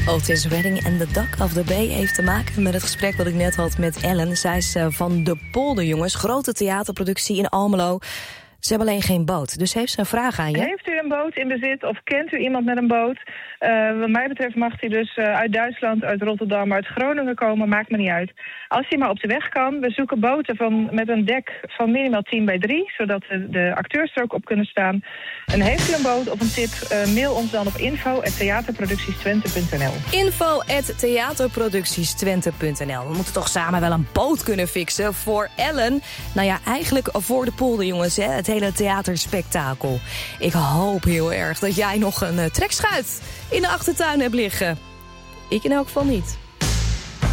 Otis Redding en The Duck of the Bay heeft te maken met het gesprek wat ik net had met Ellen. Zij is van De Polderjongens, grote theaterproductie in Almelo. Ze hebben alleen geen boot, dus heeft ze een vraag aan je. Heeft u een boot in bezit of kent u iemand met een boot? Wat mij betreft mag hij dus uit Duitsland, uit Rotterdam, uit Groningen komen, maakt me niet uit. Als hij maar op de weg kan. We zoeken boten met een dek van minimaal 10 bij 3, zodat de acteurs er ook op kunnen staan. En heeft u een boot of een tip, mail ons dan op info@theaterproductiestwente.nl. info@theaterproductiestwente.nl. We moeten toch samen wel een boot kunnen fixen voor Ellen. Nou ja, eigenlijk voor De Polderjongens, hè, het hele theaterspektakel. Ik hoop heel erg dat jij nog een trekschuit in de achtertuin hebt liggen. Ik in elk geval niet.